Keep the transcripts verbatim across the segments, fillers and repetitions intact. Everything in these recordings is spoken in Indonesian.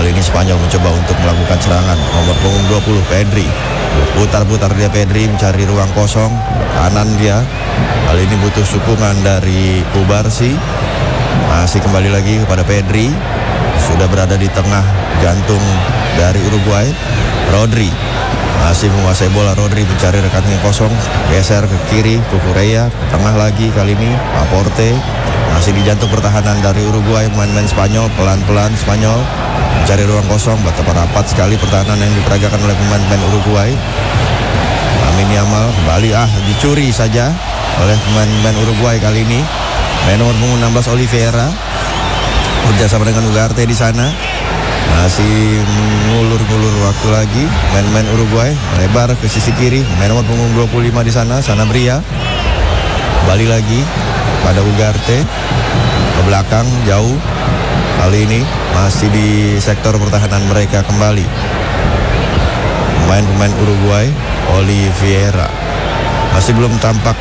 Kali ini Spanyol mencoba untuk melakukan serangan. Nomor punggung dua puluh Pedri. Putar-putar dia Pedri mencari ruang kosong. Kanan dia. Kali ini butuh sukungan dari Kubarsi. Masih kembali lagi kepada Pedri. Sudah berada di tengah jantung dari Uruguay. Rodri masih menguasai bola. Rodri mencari rekan yang kosong. Geser ke kiri. Cucurella. Tengah lagi kali ini. Laporte. Masih di jantung pertahanan dari Uruguay. Pemain-pemain Spanyol. Pelan-pelan Spanyol mencari ruang kosong. Betapa rapat sekali pertahanan yang diperagakan oleh pemain-pemain Uruguay. Lamine Yamal kembali ah dicuri saja oleh pemain-pemain Uruguay kali ini. Main nomor punggung enam belas Oliveira bekerjasama dengan Ugarte di sana. Masih mengulur-ngulur waktu lagi. Main-main Uruguay melebar ke sisi kiri. Main nomor punggung dua puluh lima di sana, Sanabria. Kembali lagi pada Ugarte ke belakang jauh. Kali ini masih di sektor pertahanan mereka kembali. Pemain-pemain Uruguay, Oliveira masih belum tampak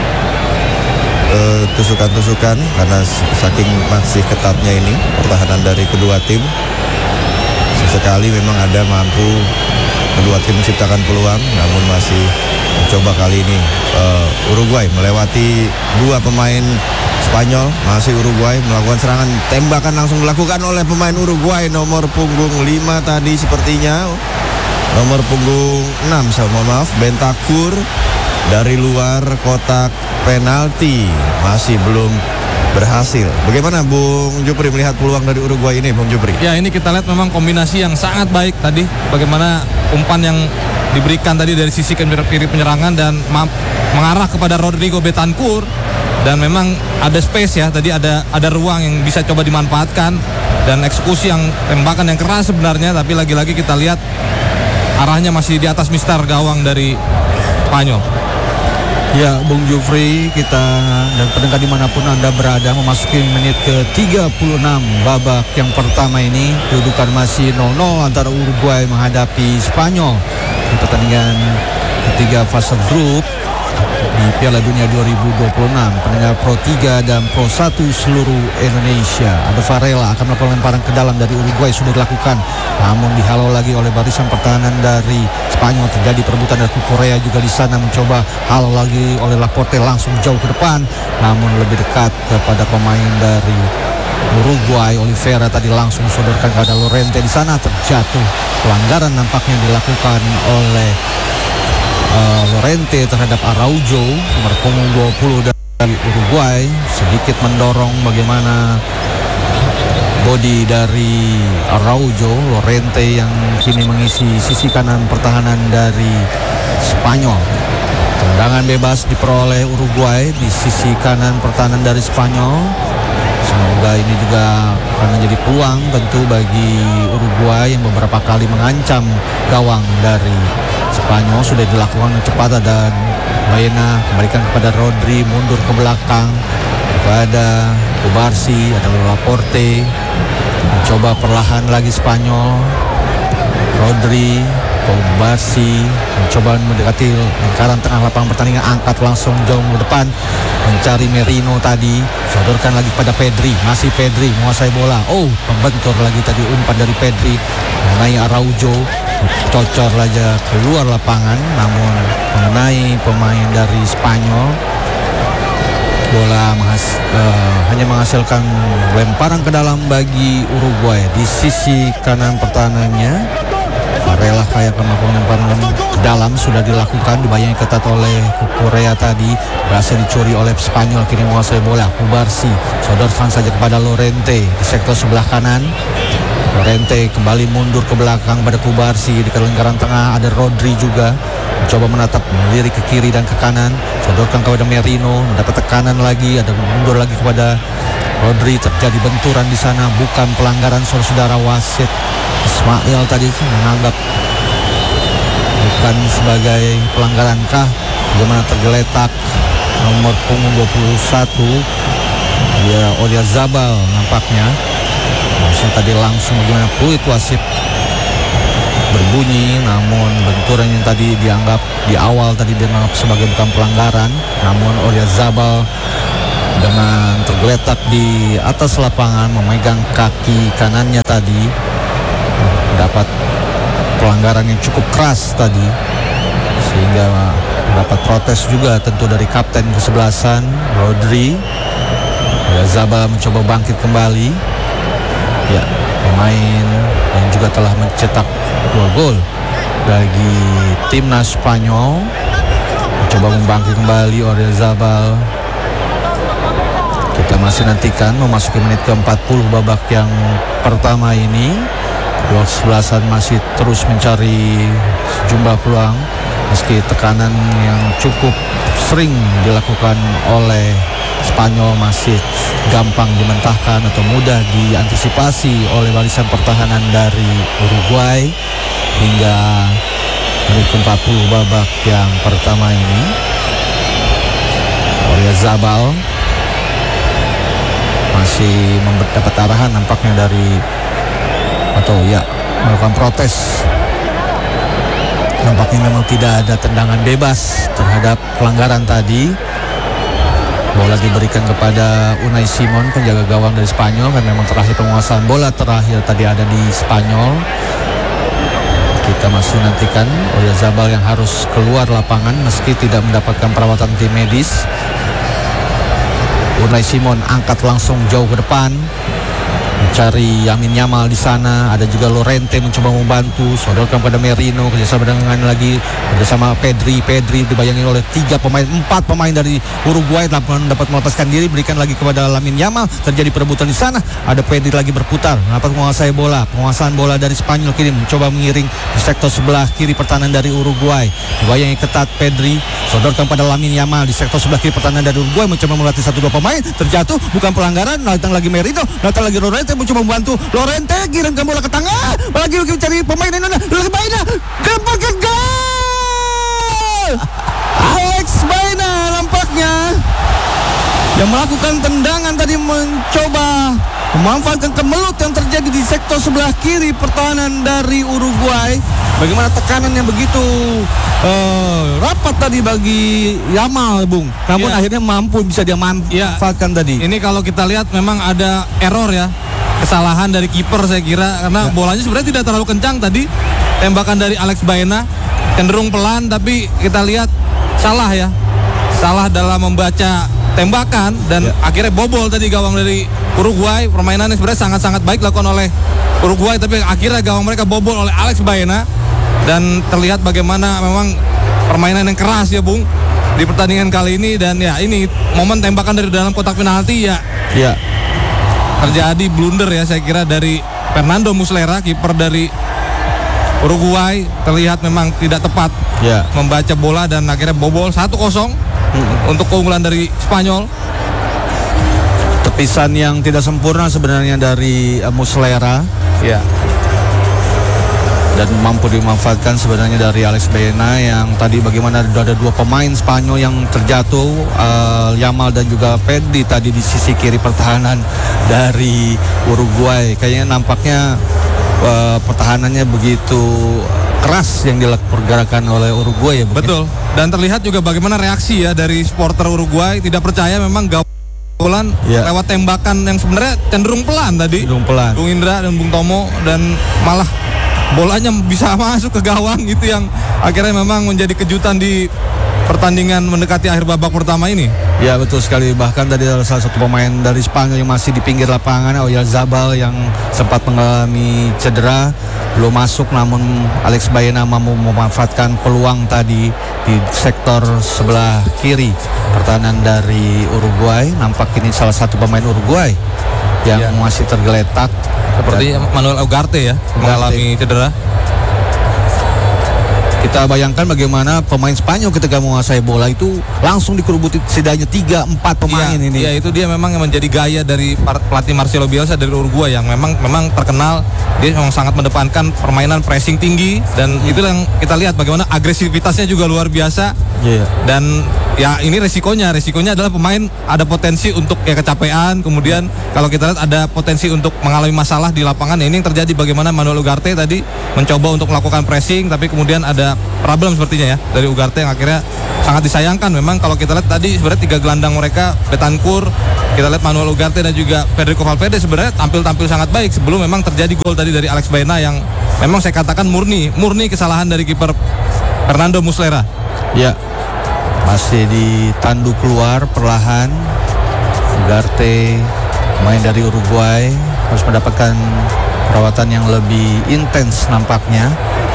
uh, tusukan-tusukan karena saking masih ketatnya ini pertahanan dari kedua tim. Sesekali memang ada mampu kedua tim menciptakan peluang, namun masih mencoba kali ini uh, Uruguay melewati dua pemain Spanyol. Masih Uruguay melakukan serangan, tembakan langsung dilakukan oleh pemain Uruguay nomor punggung lima tadi sepertinya. Nomor punggung enam, saya mohon maaf, Bentancur dari luar kotak penalti masih belum berhasil. Bagaimana Bung Jupri melihat peluang dari Uruguay ini, Bung Jupri? Ya, ini kita lihat memang kombinasi yang sangat baik tadi. Bagaimana umpan yang diberikan tadi dari sisi kiri penyerangan dan mengarah kepada Rodrigo Bentancur. Dan memang ada space ya, tadi ada ada ruang yang bisa coba dimanfaatkan. Dan eksekusi yang tembakan yang keras sebenarnya, tapi lagi-lagi kita lihat arahnya masih di atas mistar gawang dari Spanyol. Ya, Bung Jufri, kita dan pendengar dimanapun Anda berada, memasuki menit ke tiga puluh enam babak yang pertama ini. Kedudukan masih nol nol antara Uruguay menghadapi Spanyol di pertandingan ketiga fase grup di Piala Dunia dua ribu dua puluh enam. Pendengar Pro tiga dan Pro satu seluruh Indonesia. Ada Varela akan melakukan lemparan ke dalam dari Uruguay, sudah dilakukan, namun dihalau lagi oleh barisan pertahanan dari Spanyol. Terjadi perebutan dari Korea juga di sana, mencoba halau lagi oleh Laporte, langsung jauh ke depan, namun lebih dekat kepada pemain dari Uruguay. Oliveira tadi langsung sodorkan kepada Lorente di sana, terjatuh. Pelanggaran nampaknya dilakukan oleh Uh, Lorente terhadap Araujo nomor punggung dua puluh dari Uruguay, sedikit mendorong bagaimana body dari Araujo. Lorente yang kini mengisi sisi kanan pertahanan dari Spanyol. Tendangan bebas diperoleh Uruguay di sisi kanan pertahanan dari Spanyol. Semoga ini juga akan menjadi peluang tentu bagi Uruguay yang beberapa kali mengancam gawang dari Spanyol. Sudah dilakukan cepat dan Baena kembalikan kepada Rodri, mundur ke belakang kepada Kubarsi, ada Laporte, mencoba perlahan lagi Spanyol. Rodri, Kubarsi mencoba mendekati lingkaran tengah lapangan pertandingan, angkat langsung jauh ke depan mencari Merino tadi, sodorkan lagi pada Pedri, masih Pedri menguasai bola. Oh, pembentur lagi tadi umpan dari Pedri mengenai Araujo, cocor saja keluar lapangan, namun mengenai pemain dari Spanyol. Bola menghas, uh, hanya menghasilkan lemparan ke dalam bagi Uruguay. Di sisi kanan pertahanannya Varela kayak melakukan lemparan ke dalam, sudah dilakukan, dibayangi ketat oleh Korea tadi, berhasil dicuri oleh Spanyol, kini menguasai bola. Kubarsi sodorkan saja kepada Lorente di sektor sebelah kanan. Lorente kembali mundur ke belakang pada Kubarsi, di lingkaran tengah ada Rodri juga, mencoba menatap, melirik ke kiri dan ke kanan, sodorkan kepada Merino, mendapat tekanan lagi, ada mundur lagi kepada Rodri. Terjadi benturan di sana, bukan pelanggaran, saudara-saudara. Wasit Ismail tadi menganggap bukan sebagai pelanggaran kah? Bagaimana tergeletak nomor punggung dua puluh satu ya, Oyarzabal nampaknya. Maksudnya tadi langsung bagaimana peluit wasit berbunyi, namun benturan yang tadi dianggap di awal tadi dianggap sebagai bukan pelanggaran, namun Oyarzabal dengan tergeletak di atas lapangan memegang kaki kanannya tadi, dapat pelanggaran yang cukup keras tadi, sehingga dapat protes juga tentu dari kapten kesebelasan Rodri. Oyarzabal mencoba bangkit kembali. Ya, pemain yang juga telah mencetak dua gol bagi timnas Spanyol mencoba membangkit kembali. Oyarzabal, kita masih nantikan memasuki menit ke empat puluh babak yang pertama ini. Dua kesebelasan masih terus mencari sejumlah peluang meski tekanan yang cukup sering dilakukan oleh Spanyol masih gampang dimentahkan atau mudah diantisipasi oleh barisan pertahanan dari Uruguay hingga menit ke empat puluh babak yang pertama ini. Oyarzabal masih mendapat arahan nampaknya dari atau ya melakukan protes. Nampaknya memang tidak ada tendangan bebas terhadap pelanggaran tadi. Bola diberikan kepada Unai Simon, penjaga gawang dari Spanyol, kan memang terakhir penguasaan bola terakhir tadi ada di Spanyol. Kita masih nantikan Oyarzabal yang harus keluar lapangan meski tidak mendapatkan perawatan tim medis. Unai Simon angkat langsung jauh ke depan, mencari Yamin Yamal di sana. Ada juga Llorente mencoba membantu, sodorkan pada Merino, kerjasama dengan lagi bersama Pedri. Pedri dibayangi oleh tiga pemain, empat pemain dari Uruguay dapat melepaskan diri, berikan lagi kepada Lamine Yamal. Terjadi perebutan di sana. Ada Pedri lagi berputar, dapat menguasai bola. Penguasaan bola dari Spanyol kini mencoba mengiring di sektor sebelah kiri pertahanan dari Uruguay. Dibayangi ketat Pedri, sodorkan pada Lamine Yamal di sektor sebelah kiri pertahanan dari Uruguay, mencoba melatih satu dua pemain, terjatuh, bukan pelanggaran. Datang lagi Merino, datang lagi Llorente mencoba membantu. Llorente kirimkan bola ke tengah, lagi mencari pemain Indonesia. Alex Baena dapatkan gol. Alex Baena nampaknya yang melakukan tendangan tadi mencoba memanfaatkan kemelut yang terjadi di sektor sebelah kiri pertahanan dari Uruguay. Bagaimana tekanan yang begitu uh, rapat tadi bagi Yamal, Bung. Namun ya, akhirnya mampu bisa dia manfaatkan ya, tadi. Ini kalau kita lihat memang ada error ya, kesalahan dari kiper saya kira, karena ya, bolanya sebenarnya tidak terlalu kencang tadi. Tembakan dari Alex Baena cenderung pelan, tapi kita lihat salah ya, salah dalam membaca tembakan dan ya, akhirnya bobol tadi gawang dari Uruguay. Permainannya sebenarnya sangat-sangat baik dilakukan oleh Uruguay, tapi akhirnya gawang mereka bobol oleh Alex Baena. Dan terlihat bagaimana memang permainan yang keras ya, Bung, di pertandingan kali ini. Dan ya ini momen tembakan dari dalam kotak penalti ya, ya, terjadi blunder ya saya kira dari Fernando Muslera, kiper dari Uruguay. Terlihat memang tidak tepat ya, membaca bola dan akhirnya bobol satu kosong hmm. untuk keunggulan dari Spanyol. Tepisan yang tidak sempurna sebenarnya dari uh, Muslera ya, dan mampu dimanfaatkan sebenarnya dari Alex Baena yang tadi bagaimana ada dua pemain Spanyol yang terjatuh, uh, Yamal dan juga Pedri tadi di sisi kiri pertahanan dari Uruguay. Kayaknya nampaknya uh, pertahanannya begitu keras yang dilakukan oleh Uruguay ya. Betul. Dan terlihat juga bagaimana reaksi ya dari supporter Uruguay, tidak percaya memang gawang ya, lewat tembakan yang sebenarnya cenderung pelan tadi. Cenderung pelan. Bung Indra dan Bung Tomo, dan malah bolanya bisa masuk ke gawang, itu yang akhirnya memang menjadi kejutan di pertandingan mendekati akhir babak pertama ini. Ya betul sekali, bahkan tadi ada salah satu pemain dari Spanyol yang masih di pinggir lapangan, Oyarzabal, yang sempat mengalami cedera, belum masuk, namun Alex Baena mampu memanfaatkan peluang tadi di sektor sebelah kiri pertahanan dari Uruguay. Nampak ini salah satu pemain Uruguay yang ya, masih tergeletak seperti Manuel Ugarte ya, mengalami cedera. Kita bayangkan bagaimana pemain Spanyol ketika menguasai bola itu langsung dikerubuti setidaknya tiga empat pemain ya, ini. Ya itu dia memang yang menjadi gaya dari pelatih Marcelo Bielsa dari Uruguay, yang memang memang terkenal dia memang sangat mendepankan permainan pressing tinggi, dan hmm. itu yang kita lihat bagaimana agresivitasnya juga luar biasa. Yeah. Dan ya ini resikonya, resikonya adalah pemain ada potensi untuk ya kecapean, kemudian kalau kita lihat ada potensi untuk mengalami masalah di lapangan. Ya, ini yang terjadi bagaimana Manuel Ugarte tadi mencoba untuk melakukan pressing, tapi kemudian ada problem sepertinya ya dari Ugarte yang akhirnya sangat disayangkan. Memang kalau kita lihat tadi sebenarnya tiga gelandang mereka, Betancourt, kita lihat Manuel Ugarte dan juga Federico Valverde sebenarnya tampil-tampil sangat baik sebelum memang terjadi gol tadi dari Alex Baena yang memang saya katakan murni murni kesalahan dari kiper Fernando Muslera. Ya, masih ditandu keluar perlahan. Ugarte, main dari Uruguay, harus mendapatkan perawatan yang lebih intens nampaknya.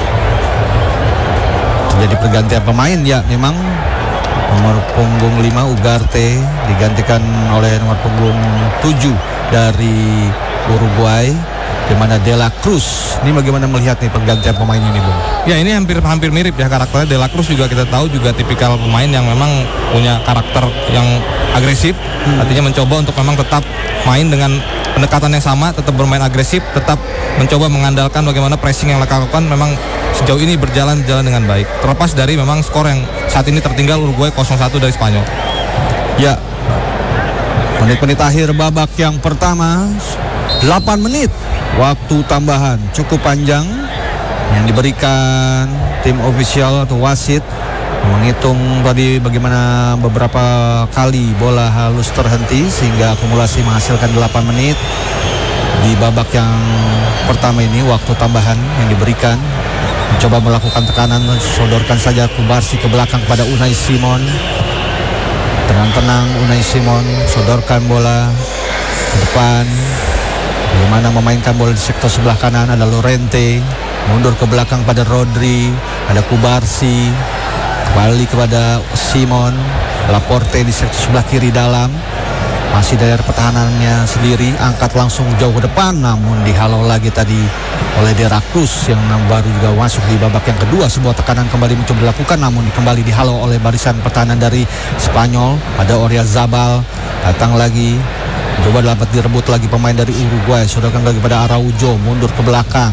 Jadi pergantian pemain, ya memang nomor punggung lima Ugarte digantikan oleh nomor punggung tujuh dari Uruguay, di mana De La Cruz. Ini bagaimana melihat nih pergantian pemain ini, Bung? Ya, ini hampir hampir mirip ya karakternya. De La Cruz juga kita tahu juga tipikal pemain yang memang punya karakter yang agresif. Hmm. Artinya mencoba untuk memang tetap main dengan pendekatan yang sama, tetap bermain agresif, tetap mencoba mengandalkan bagaimana pressing yang dilakukan memang sejauh ini berjalan jalan dengan baik. Terlepas dari memang skor yang saat ini tertinggal Uruguay nol satu dari Spanyol. Ya, menit-menit akhir babak yang pertama, delapan menit waktu tambahan cukup panjang yang diberikan tim ofisial atau wasit menghitung tadi bagaimana beberapa kali bola halus terhenti sehingga akumulasi menghasilkan delapan menit di babak yang pertama ini. Waktu tambahan yang diberikan, mencoba melakukan tekanan, sodorkan saja Kubarsi ke belakang pada Unai Simon. Tenang-tenang Unai Simon sodorkan bola ke depan. Bagaimana memainkan bola di sektor sebelah kanan, ada Llorente, mundur ke belakang pada Rodri, ada Kubarsi, kembali kepada Simon, Laporte di sektor sebelah kiri dalam, masih dari pertahanannya sendiri, angkat langsung jauh ke depan, namun dihalau lagi tadi oleh De La Cruz yang baru juga masuk di babak yang kedua. Sebuah tekanan kembali mencoba dilakukan, namun kembali dihalau oleh barisan pertahanan dari Spanyol. Ada Oyarzabal, datang lagi, coba dapat direbut lagi pemain dari Uruguay, sodorkan lagi pada Araujo, mundur ke belakang,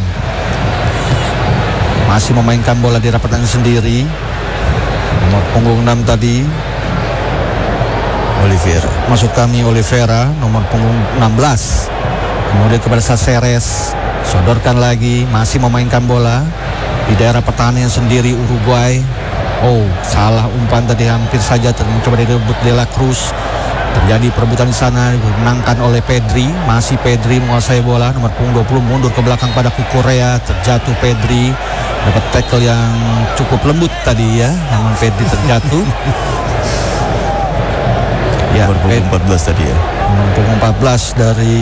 masih memainkan bola di pertahanan sendiri. Nomor punggung enam tadi Oliveira, maksud kami Oliveira, nomor punggung enam belas. Kemudian kepada Saceres, sodorkan lagi, masih memainkan bola di daerah pertahanan sendiri Uruguay. Oh, salah umpan tadi, hampir saja mencoba direbut De La Cruz. Terjadi perebutan di sana, dimenangkan oleh Pedri. Masih Pedri menguasai bola, nomor punggung dua puluh mundur ke belakang pada Cucurella. Terjatuh Pedri, dapat tackle yang cukup lembut tadi ya, namun Pedri terjatuh. Ya, nomor punggung empat belas tadi ya. Nomor punggung empat belas dari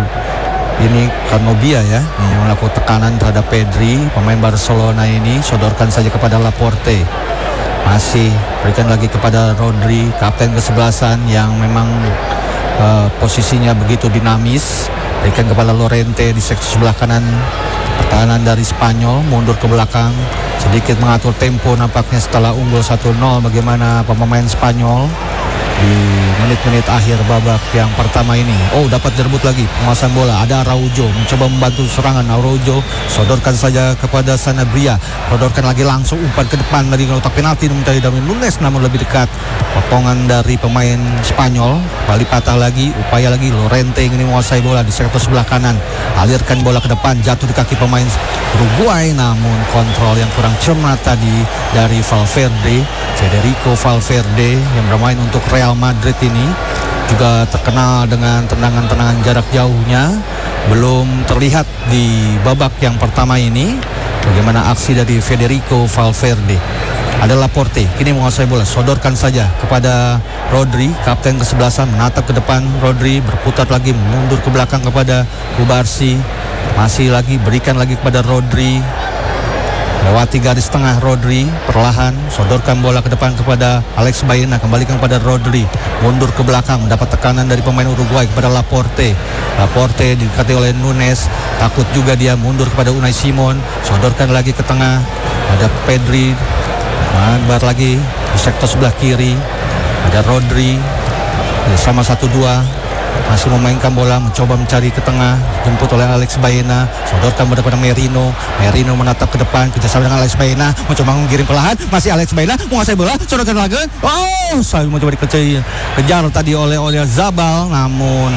ini Carnobia ya, hmm. yang melakukan tekanan terhadap Pedri, pemain Barcelona ini. Sodorkan saja kepada Laporte, masih berikan lagi kepada Rodri, kapten kesebelasan yang memang uh, posisinya begitu dinamis. Berikan kepada Llorente di sektor sebelah kanan pertahanan dari Spanyol, mundur ke belakang, sedikit mengatur tempo nampaknya setelah unggul satu nol. Bagaimana pemain Spanyol di menit-menit akhir babak yang pertama ini. Oh, dapat direbut lagi penguasaan bola, ada Araujo mencoba membantu serangan. Araujo sodorkan saja kepada Sanabria, sodorkan lagi langsung umpan ke depan dari kotak penalti mencari Darwin Nunes, namun lebih dekat. Potongan dari pemain Spanyol, balik patah lagi, upaya lagi Llorente ingin menguasai bola di sektor sebelah kanan, alirkan bola ke depan, jatuh di kaki pemain Uruguay, namun kontrol yang kurang cermat tadi dari Valverde, Federico Valverde yang bermain untuk Real Madrid ini, juga terkenal dengan tendangan-tendangan jarak jauhnya. Belum terlihat di babak yang pertama ini bagaimana aksi dari Federico Valverde. Ada Laporte, kini menguasai bola, sodorkan saja kepada Rodri, kapten kesebelasan, menatap ke depan. Rodri berputar lagi, mundur ke belakang kepada Kubarsi, masih lagi berikan lagi kepada Rodri, lewati garis tengah Rodri, perlahan sodorkan bola ke depan kepada Alex Baena, kembalikan kepada Rodri, mundur ke belakang, mendapat tekanan dari pemain Uruguay kepada Laporte. Laporte didekati oleh Nunes, takut juga dia, mundur kepada Unai Simon, sodorkan lagi ke tengah, ada Pedri, Manbar lagi di sektor sebelah kiri, ada Rodri, sama satu dua, masih memainkan bola, mencoba mencari ke tengah, jemput oleh Alex Baena, sodorkan kepada Merino, Merino menatap ke depan, kerjasama dengan Alex Baena, mencoba mengirim perlahan, masih Alex Baena menguasai bola, sodorkan lagi, oh, saya mencoba dikejar, kejar tadi oleh Oyarzabal, namun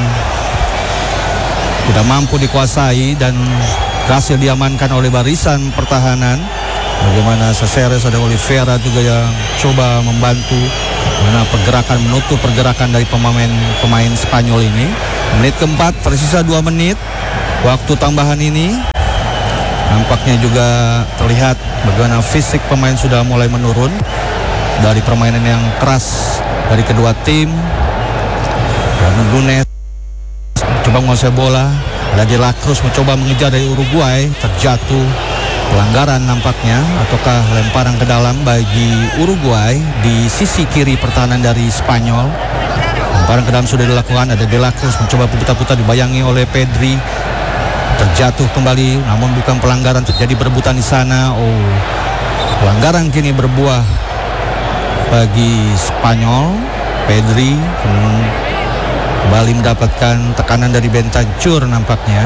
tidak mampu dikuasai dan berhasil diamankan oleh barisan pertahanan. Bagaimana Saceres, ada Oliveira juga yang coba membantu mana pergerakan, menutup pergerakan dari pemain pemain Spanyol ini. Menit keempat, tersisa dua menit waktu tambahan ini. Nampaknya juga terlihat bagaimana fisik pemain sudah mulai menurun dari permainan yang keras dari kedua tim. Dan Nunes coba menguasai bola. Ada De La Cruz mencoba mengejar dari Uruguay, terjatuh. Pelanggaran nampaknya, ataukah lemparan ke dalam bagi Uruguay di sisi kiri pertahanan dari Spanyol. Lemparan ke dalam sudah dilakukan. Ada De La Cruz mencoba putar-putar, dibayangi oleh Pedri. Terjatuh kembali, namun bukan pelanggaran, terjadi perebutan di sana. Oh, pelanggaran kini berbuah bagi Spanyol. Pedri hmm, kembali mendapatkan tekanan dari Bentancur nampaknya.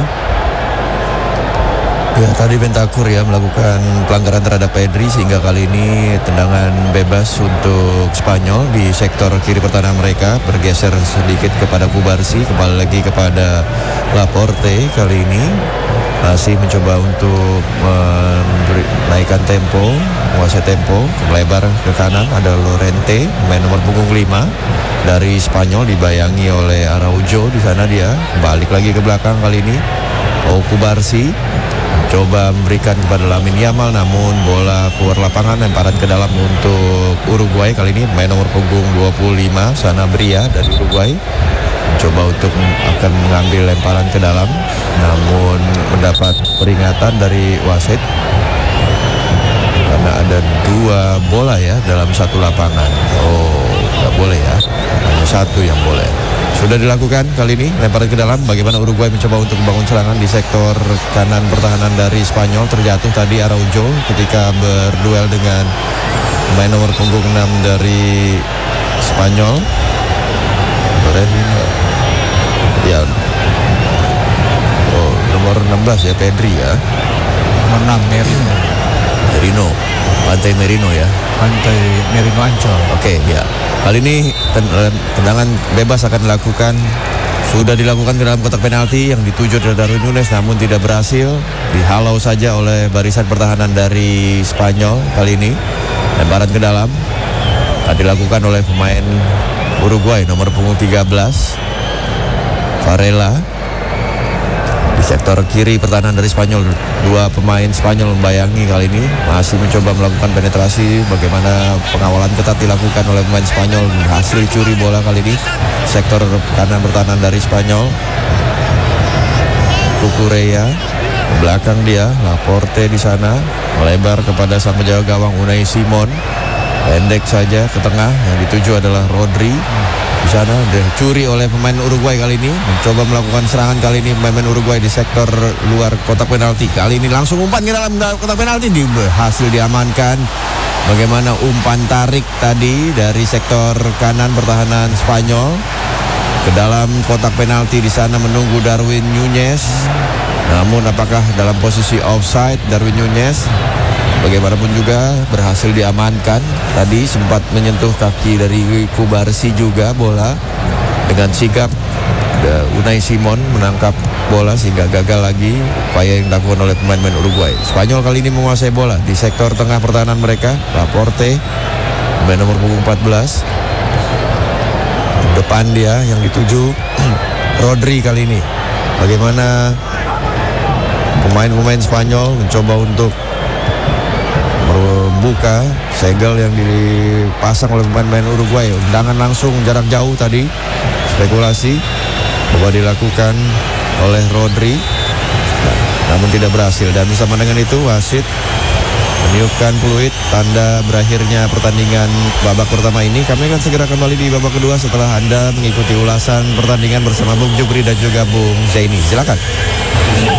Ya, tadi Bentancur ya melakukan pelanggaran terhadap Pedri, sehingga kali ini tendangan bebas untuk Spanyol di sektor kiri pertahanan mereka, bergeser sedikit kepada Kubarsi, kembali lagi kepada Laporte. Kali ini masih mencoba untuk menaikkan tempo, menguasai tempo, melebar ke kanan. Ada Lorente, main nomor punggung lima dari Spanyol, dibayangi oleh Araujo. Di sana dia balik lagi ke belakang kali ini. Oh, Kubarsi coba memberikan kepada Lamine Yamal, namun bola keluar lapangan, lemparan ke dalam untuk Uruguay. Kali ini main nomor punggung dua puluh lima Sanabria dari Uruguay mencoba untuk akan mengambil lemparan ke dalam, namun mendapat peringatan dari wasit karena ada dua bola ya dalam satu lapangan. Oh, nggak boleh ya, hanya satu yang boleh. Sudah dilakukan kali ini lemparan ke dalam. Bagaimana Uruguay mencoba untuk membangun serangan di sektor kanan pertahanan dari Spanyol. Terjatuh tadi Araujo ketika berduel dengan main nomor punggung enam dari Spanyol. Ya, oh, nomor enam belas ya, Pedri ya. Nomor enam Merino. Merino, Pantai Merino ya. Pantai Merino Ancol. Oke, ya. Kali ini tendangan bebas akan dilakukan. Sudah dilakukan ke dalam kotak penalti yang dituju dari Darwin Nunes, namun tidak berhasil. Dihalau saja oleh barisan pertahanan dari Spanyol kali ini. Lemparan ke dalam akan dilakukan oleh pemain Uruguay nomor punggung tiga belas Varela. Di sektor kiri pertahanan dari Spanyol, dua pemain Spanyol membayangi kali ini, masih mencoba melakukan penetrasi. Bagaimana pengawalan ketat dilakukan oleh pemain Spanyol, hasil curi bola kali ini sektor kanan pertahanan dari Spanyol. Cucurella belakang dia, Laporte di sana melebar kepada sang penjaga gawang Unai Simon, pendek saja ke tengah, yang dituju adalah Rodri. Di sana dicuri oleh pemain Uruguay kali ini, mencoba melakukan serangan kali ini pemain Uruguay di sektor luar kotak penalti. Kali ini langsung umpan ke dalam kotak penalti, berhasil diamankan. Bagaimana umpan tarik tadi dari sektor kanan pertahanan Spanyol ke dalam kotak penalti. Di sana menunggu Darwin Núñez. Namun apakah dalam posisi offside Darwin Núñez? Bagaimanapun juga berhasil diamankan. Tadi sempat menyentuh kaki dari Kubarsi juga bola. Dengan sigap Unai Simon menangkap bola sehingga gagal lagi upaya yang dilakukan oleh pemain-pemain Uruguay. Spanyol kali ini menguasai bola di sektor tengah pertahanan mereka. Laporte, pemain nomor punggung empat belas. Depan dia yang dituju Rodri kali ini. Bagaimana pemain-pemain Spanyol mencoba untuk membuka segel yang dipasang oleh pemain-pemain Uruguay. Tendangan langsung jarak jauh tadi, spekulasi coba dilakukan oleh Rodri, namun tidak berhasil. Dan bersama dengan itu wasit meniupkan peluit tanda berakhirnya pertandingan babak pertama ini. Kami akan segera kembali di babak kedua setelah Anda mengikuti ulasan pertandingan bersama Bung Jupri dan juga Bung Zaini. Silakan.